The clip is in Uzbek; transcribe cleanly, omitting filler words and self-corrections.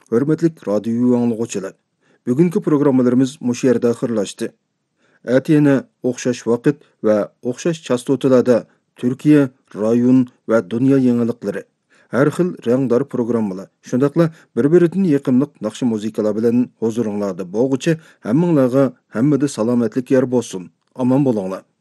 Hörmetlik radio anlıqçılar. Bugünkü programmalarımız muş yerdə axırlaşdı. Әтiyene o'xshash vaqt va o'xshash chastotalarda Türkiye, rayon va dunyo yangilıqları, har xil rangdor programmalar, shundaqla bir-biridan yaqinliq naqshi muzikalar bilan huzuringlarda bo'lguchi hammanglarga hammada salomatlik yer bo'lsin. Aman bo'linglar.